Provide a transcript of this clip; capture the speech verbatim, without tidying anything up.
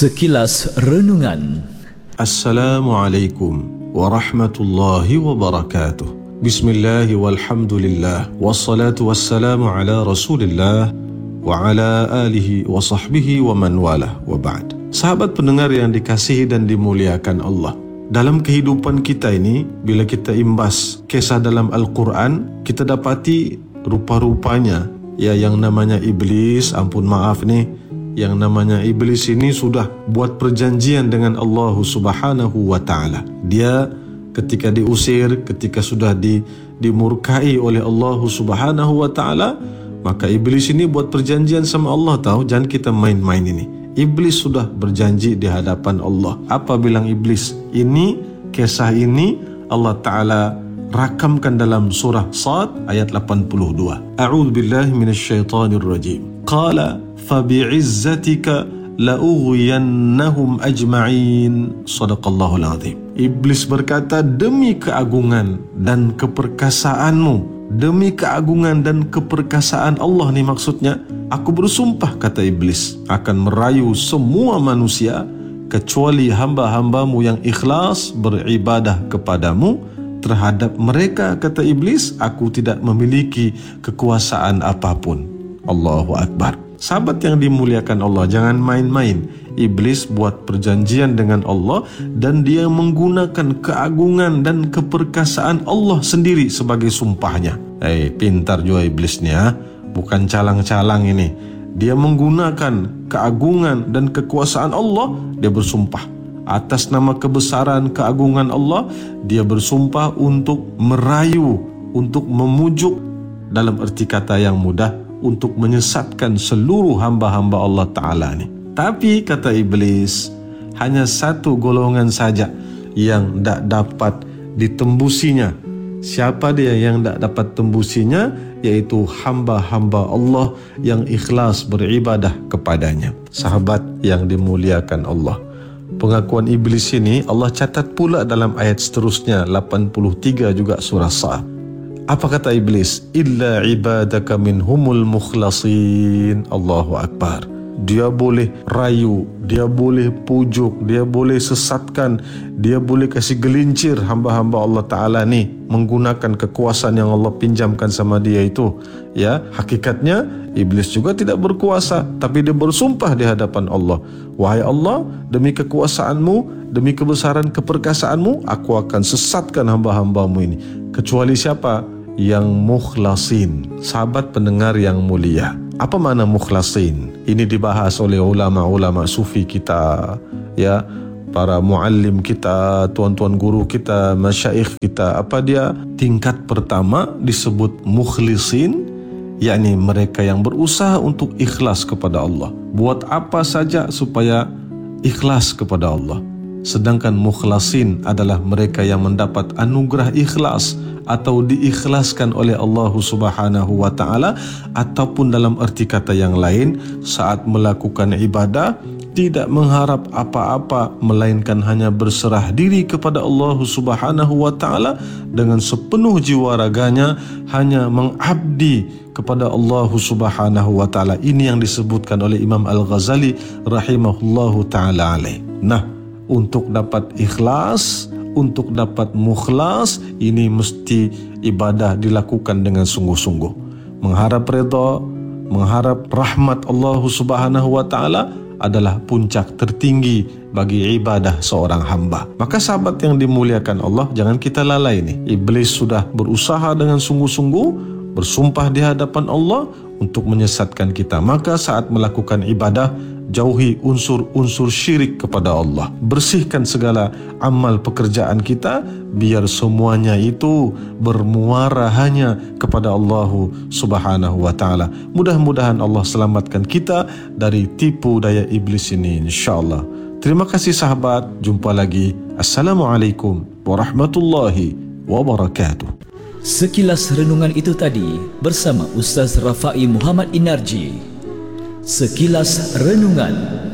Sekilas Renungan. Assalamualaikum warahmatullahi wabarakatuh. Bismillah walhamdulillah wassalatu wassalamu ala rasulillah wa ala alihi wa sahbihi wa man wala wa ba'd. Sahabat pendengar yang dikasihi dan dimuliakan Allah, dalam kehidupan kita ini, bila kita imbas kisah dalam Al-Quran, kita dapati rupa-rupanya ya yang namanya iblis, ampun maaf nih, yang namanya iblis ini sudah buat perjanjian dengan Allah Subhanahu wa taala. Dia ketika diusir, ketika sudah di, dimurkai oleh Allah Subhanahu wa taala, maka iblis ini buat perjanjian sama Allah, tahu, jangan kita main-main ini. Iblis sudah berjanji di hadapan Allah. Apa bilang iblis? Ini kisah ini Allah taala rakamkan dalam surah Sad ayat lapan puluh dua. A'udzu billahi minasyaitonir rajim. Qala fabi'izzatika la'ughwiyannahum ajma'in. Shadaqallahul azim. Iblis berkata, demi keagungan dan keperkasaanmu, demi keagungan dan keperkasaan Allah ni maksudnya, aku bersumpah, kata iblis, akan merayu semua manusia kecuali hamba-hambamu yang ikhlas beribadah kepadamu. Terhadap mereka, kata iblis, aku tidak memiliki kekuasaan apapun. Allahu Akbar. Sahabat yang dimuliakan Allah, jangan main-main. Iblis buat perjanjian dengan Allah dan dia menggunakan keagungan dan keperkasaan Allah sendiri sebagai sumpahnya. Eh, pintar juga iblis ni, ha? Bukan calang-calang ini. Dia menggunakan keagungan dan kekuasaan Allah, dia bersumpah. Atas nama kebesaran keagungan Allah, dia bersumpah untuk merayu, untuk memujuk, dalam erti kata yang mudah, untuk menyesatkan seluruh hamba-hamba Allah Ta'ala ni. Tapi kata iblis, hanya satu golongan saja yang tak dapat ditembusinya. Siapa dia yang tak dapat tembusinya? Yaitu hamba-hamba Allah yang ikhlas beribadah kepadanya. Sahabat yang dimuliakan Allah, pengakuan iblis ini Allah catat pula dalam ayat seterusnya, lapan puluh tiga juga surah Sa'ad. Apa kata iblis? Illa ibadaka minhumul mukhlasin. Allahu Akbar. Dia boleh rayu, dia boleh pujuk, dia boleh sesatkan, dia boleh kasih gelincir hamba-hamba Allah Ta'ala ni menggunakan kekuasaan yang Allah pinjamkan sama dia itu. Ya, hakikatnya iblis juga tidak berkuasa, tapi dia bersumpah di hadapan Allah. Wahai Allah, demi kekuasaanmu, demi kebesaran keperkasaanmu, aku akan sesatkan hamba-hambamu ini. Kecuali siapa? Yang mukhlasin. Sahabat pendengar yang mulia, apa makna mukhlasin? Ini dibahas oleh ulama-ulama sufi kita, ya, para muallim kita, tuan-tuan guru kita, masyaikh kita. Apa dia? Tingkat pertama disebut mukhlisin, yakni mereka yang berusaha untuk ikhlas kepada Allah. Buat apa saja supaya ikhlas kepada Allah. Sedangkan mukhlasin adalah mereka yang mendapat anugerah ikhlas atau diikhlaskan oleh Allah Subhanahu wa taala, ataupun dalam erti kata yang lain, saat melakukan ibadah tidak mengharap apa-apa melainkan hanya berserah diri kepada Allah Subhanahu wa taala dengan sepenuh jiwa raganya, hanya mengabdi kepada Allah Subhanahu wa taala. Ini yang disebutkan oleh Imam Al-Ghazali rahimahullahu taala alaih. Nah, untuk dapat ikhlas, untuk dapat mukhlas, ini mesti ibadah dilakukan dengan sungguh-sungguh. Mengharap redha, mengharap rahmat Allah Subhanahu wa taala adalah puncak tertinggi bagi ibadah seorang hamba. Maka sahabat yang dimuliakan Allah, jangan kita lalai nih. Iblis sudah berusaha dengan sungguh-sungguh, bersumpah di hadapan Allah untuk menyesatkan kita. Maka saat melakukan ibadah, jauhi unsur-unsur syirik kepada Allah. Bersihkan segala amal pekerjaan kita, biar semuanya itu bermuara hanya kepada Allah Subhanahu wa taala. Mudah-mudahan Allah selamatkan kita dari tipu daya iblis ini, insyaAllah. Terima kasih sahabat. Jumpa lagi. Assalamualaikum warahmatullahi wabarakatuh. Sekilas renungan itu tadi bersama Ustaz Rafai Muhammad Inarji. Sekilas Renungan.